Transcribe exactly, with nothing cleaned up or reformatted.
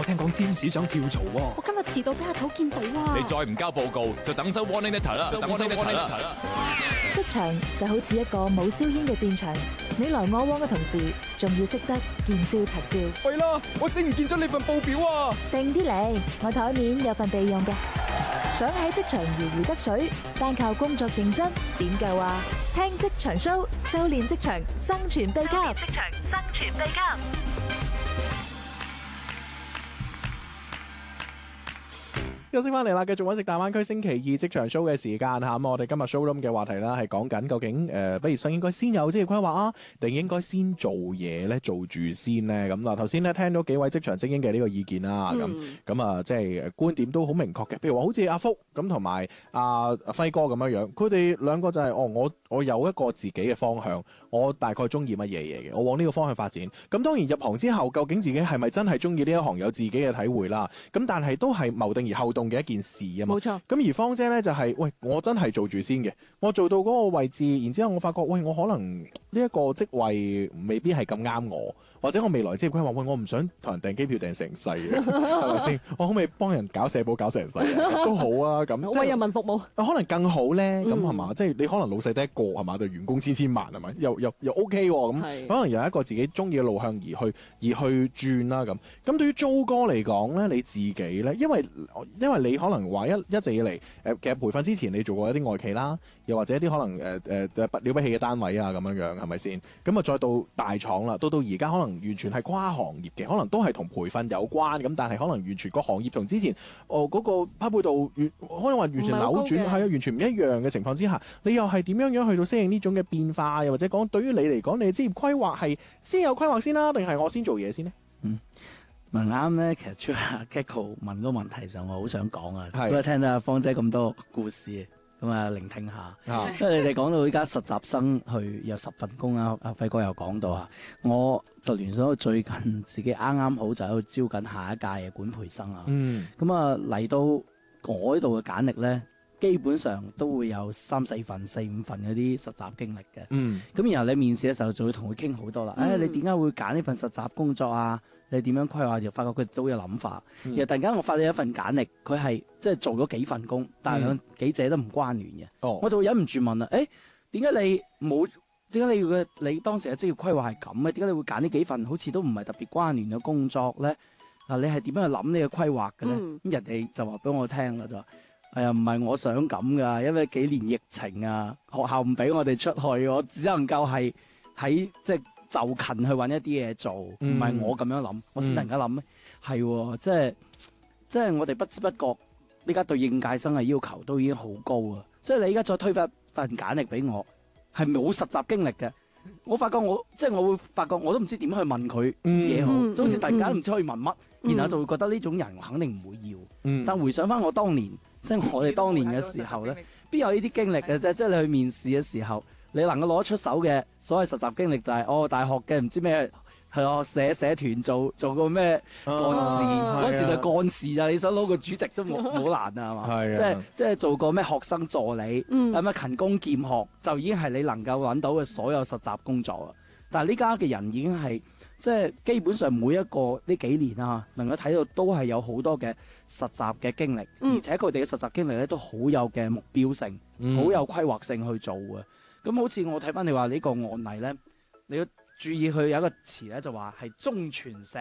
我聽講占士想跳槽喎。 我今日遲到俾阿頭見到啊！ 你再唔交報告，就等收 warning letter 啦，等收 warning letter 啦。 職場就好似一個冇硝煙嘅戰場，你來我往嘅同時，仲要識得見招拆招。 喂啦，我整唔見咗你份報表啊！ 定啲嚟，我台面有份備用嘅。想喺職場如魚得水，單靠工作認真點夠啊？聽職場 show， 修煉職場生存秘笈。職場生存秘笈。 休息翻嚟啦，繼續揾食大灣區星期二職場 show 嘅時間嚇。咁我哋今日 showroom 嘅話題啦，係講緊究竟誒、呃、畢業生應該先有職業規劃啊，定應該先做嘢咧，做住先呢？咁嗱，頭先咧聽到幾位職場精英嘅呢個意見啦，咁咁啊，即係觀點都好明確嘅。譬如話好似阿福咁同埋阿輝哥咁樣樣，佢哋兩個就係、是、哦，我我有一個自己嘅方向，我大概中意乜嘢嘢嘅，我往呢個方向發展。咁當然入行之後，究竟自己係咪真係中意呢一行，有自己嘅體會啦。咁但係都係謀定而後動嘅一件事啊嘛，冇錯。咁而芳姐咧就係、是，喂，我真係做住先嘅，我做到嗰個位置，然之後我發覺，喂，我可能呢一個職位未必係咁啱我，或者我未來職業規劃，喂，我唔想同人訂機票訂成世嘅，係咪先？我可唔可以幫人搞社保搞成世啊？都好啊，咁為人民服務， 可能更好咧，咁係嘛？即係你可能老細得一個係嘛，對員工千千萬係咪？又又又 OK 喎，咁可能有一個自己中意嘅路向而去而去轉啦咁。咁對於租哥嚟講咧，你自己咧，因為因為你可能話一一直以嚟誒，其實培訓之前你做過一啲外企啦，又或者一啲可能誒誒誒不了不起嘅單位啊咁樣樣係咪先？咁啊再到大廠啦，到到而家可能完全係跨行業嘅，可能都係同培訓有關咁，但係可能完全個行業同之前哦嗰、嗰個匹配度完可能話完全扭轉，係啊完全唔一樣嘅情況之下，你又係點樣樣去到適應呢種嘅變化？又或者講對於你嚟講，你嘅職業規劃係先有規劃先啦，定係我先做嘢先呢？嗯。 問啱咧，其實出阿 Kiko 問個問題上，我好想講啊，不過聽到阿芳姐咁多故事，咁啊聆聽下。因為你哋講到依家實習生去有十份工啊，阿輝哥又講到啊，我就聯想到最近自己啱啱好就喺度招緊下一屆嘅管培生啊。嗯，咁啊嚟到我呢度嘅簡歷咧，基本上都會有三四份、四五份嗰啲實習經歷嘅。嗯，咁然後你面試嘅時候就會同佢傾好多啦。誒、嗯哎，你點解會揀呢份實習工作啊？你點樣規劃？就發覺佢都有諗法。嗯、然後突然間我發現一份簡歷，佢係即係做咗幾份工，但係兩幾者都唔關聯嘅。哦、我就會忍唔住問啦：誒，點解你冇？點解你嘅你當時嘅職業規劃係咁嘅？點解你會揀呢幾份好似都唔係特別關聯嘅工作咧？啊，你係點樣去諗呢個規劃嘅咧？咁、嗯、人哋就話俾我聽啦，就話：哎呀，唔係我想咁噶，因為幾年疫情啊，學校唔俾我哋出去，我只能夠係喺即係。就近去揾一啲嘢做，唔係、嗯、我咁樣諗，嗯、我先突然間諗咧，係即係即係我哋不知不覺，呢家對應屆生嘅要求都已經好高啊！即係你而家再推翻份簡歷俾我，係冇實習經歷嘅，我發覺我即係我會發覺我都唔知點去問佢嘢好，嗯、好似突然間唔知可以問乜，嗯、然後就會覺得呢種人我肯定唔會要。嗯、但回想翻我當年，即係我哋當年嘅時候咧，邊有呢啲經歷嘅啫？即係你去面試嘅時候。你能夠攞得出手嘅所謂實習經歷就係、是、哦大學嘅唔知咩係哦社社團做做個咩幹事嗰、啊、時就幹事啊，你想攞個主席都冇好難啊係嘛？係即係即係做個咩學生助理，咁啊、嗯、勤工儉學就已經係你能夠揾到嘅所有實習工作啊！但係呢家嘅人已經係即係基本上每一個呢幾年啊，能夠睇到都係有好多嘅實習嘅經歷，嗯、而且佢哋嘅實習經歷咧都好有嘅目標性，好、嗯、有規劃性去做嘅。咁好似我睇翻你話呢個案例咧，你要注意佢有一個詞咧，就話係中傳社。